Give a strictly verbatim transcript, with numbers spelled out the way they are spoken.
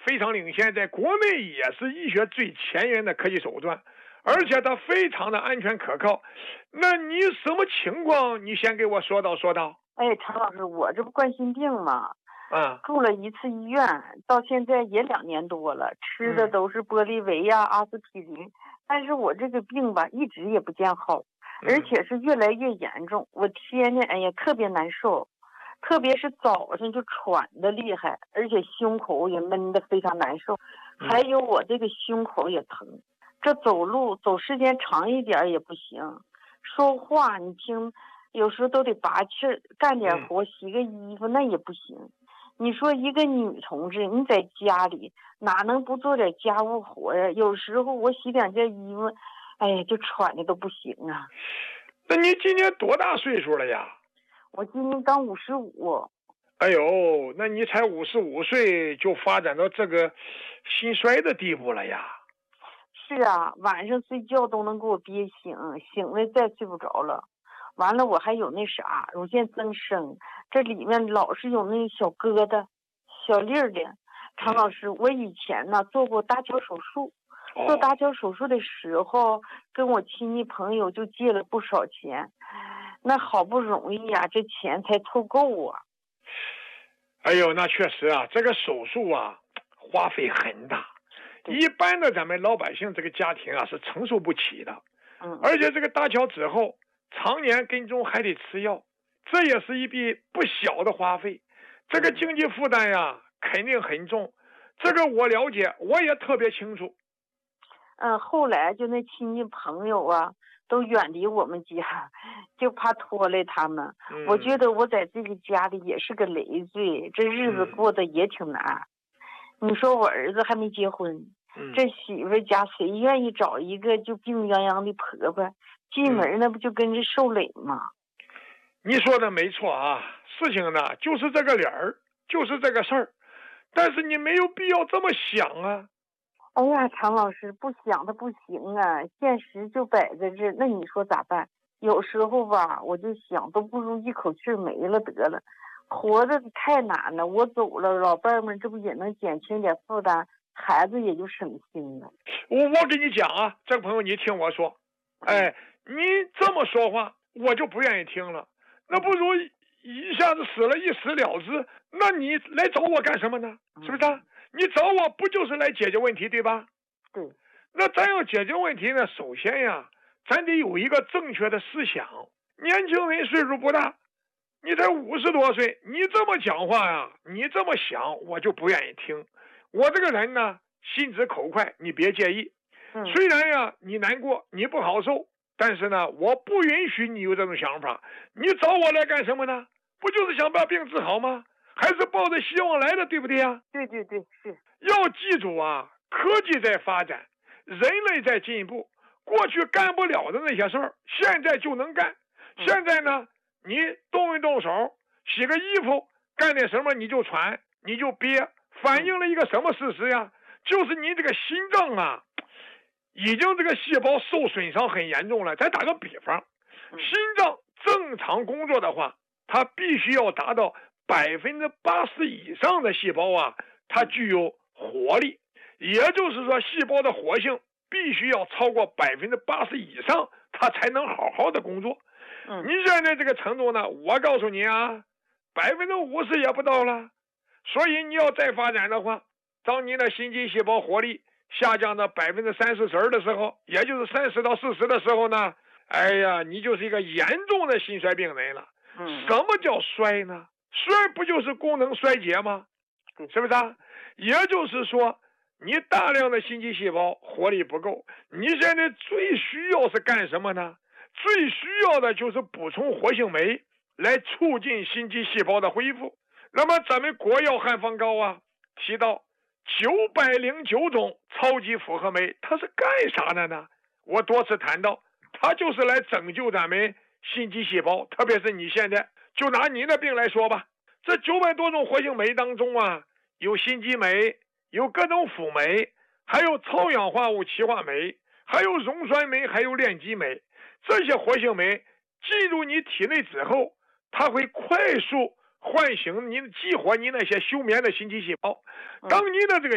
非常领先，在国内也是医学最前沿的科技手段，而且它非常的安全可靠。那你什么情况？你先给我说道说道。 哎，常老师，我这不冠心病吗？ 啊， 住了一次医院，到现在也两年多了，吃的都是玻利维呀、阿司匹林，但是我这个病吧，一直也不见好，而且是越来越严重。我天天哎呀特别难受，特别是早上就喘的厉害，而且胸口也闷得非常难受，还有我这个胸口也疼。这走路走时间长一点也不行，说话你听有时候都得拔气儿，干点活洗个衣服那也不行。你说一个女同志你在家里哪能不做点家务活呀？有时候我洗两件衣服，哎呀就喘的都不行啊。 那你今年多大岁数了呀？ 我今年刚五十五。 哎呦，那你才五十五岁就发展到这个心衰的地步了呀？ 是啊，晚上睡觉都能给我憋醒，醒了再睡不着了。完了我还有那啥乳腺增生，这里面老是有那小疙瘩小粒儿的。常老师，我以前呢做过搭桥手术，做搭桥手术的时候跟我亲戚朋友就借了不少钱，那好不容易呀、啊、这钱才凑够啊。 哎呦，那确实啊，这个手术啊花费很大，一般的咱们老百姓这个家庭啊是承受不起的。 嗯， 而且这个搭桥之后常年跟踪还得吃药，这也是一笔不小的花费，这个经济负担呀肯定很重，这个我了解，我也特别清楚。 嗯，后来就那亲戚朋友啊都远离我们家，就怕拖累他们、嗯、我觉得我在这个家里也是个累赘，这日子过得也挺难、嗯、你说我儿子还没结婚、嗯、这媳妇家谁愿意找一个就病殃殃的婆婆，进门那不就跟着受累吗？ 你说的没错啊，事情呢就是这个理儿，就是这个事儿，但是你没有必要这么想啊。 哎呀，常老师，不想他不行啊，现实就摆在这，那你说咋办？有时候吧，我就想，都不如一口气没了得了，活着太难了。我走了，老伴儿们这不也能减轻点负担，孩子也就省心了。 我我跟你讲啊，这个朋友，你听我说，哎，你这么说话，我就不愿意听了。那不如一下子死了，一死了之。那你来找我干什么呢？是不是、啊？你找我不就是来解决问题，对吧？ 对。 那咱要解决问题呢，首先呀，咱得有一个正确的思想。年轻人岁数不大，你才五十多岁，你这么讲话呀，你这么想，我就不愿意听。我这个人呢，心直口快，你别介意。 嗯、 虽然呀，你难过，你不好受，但是呢，我不允许你有这种想法。你找我来干什么呢？不就是想把病治好吗？还是抱着希望来的，对不对呀？ 对对对，是。 要记住啊，科技在发展，人类在进步，过去干不了的那些事儿，现在就能干。现在呢，你动一动手，洗个衣服，干点什么你就喘，你就憋，反映了一个什么事实呀？就是你这个心脏啊，已经这个细胞受损伤很严重了。再打个比方，心脏正常工作的话，它必须要达到百分之八十以上的细胞啊，它具有活力，也就是说，细胞的活性必须要超过百分之八十以上，它才能好好的工作。 嗯， 你现在这个程度呢，我告诉你啊，百分之五十也不到了。所以你要再发展的话，当你的心肌细胞活力下降到百分之三四十的时候，也就是三十到四十的时候呢，哎呀，你就是一个严重的心衰病人了。 嗯， 什么叫衰呢？衰不就是功能衰竭吗？是不是啊？也就是说，你大量的心肌细胞活力不够，你现在最需要是干什么呢？最需要的就是补充活性酶，来促进心肌细胞的恢复。那么咱们国药汉方膏啊提到九百零九种超级复合酶，它是干啥的呢？我多次谈到，它就是来拯救咱们心肌细胞，特别是你现在就拿你的病来说吧，这九百多种活性酶当中啊，有心肌酶，有各种辅酶，还有超氧化物歧化酶，还有溶栓酶，还有链基酶。这些活性酶进入你体内之后，它会快速唤醒你、激活你那些休眠的心肌细胞。当你的这个